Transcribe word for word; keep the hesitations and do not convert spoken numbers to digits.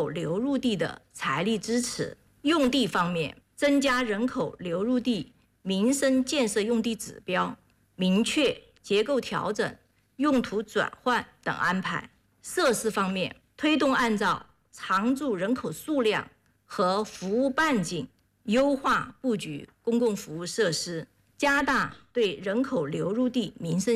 口流入地的财力支持。用地方面，增加人口流入地民生建设用地指标，明确结构调整、用途转换等安排。设施方面，推动按照常住人口数量和服务半径优化布局公共服务设施，加大对人口流入地民生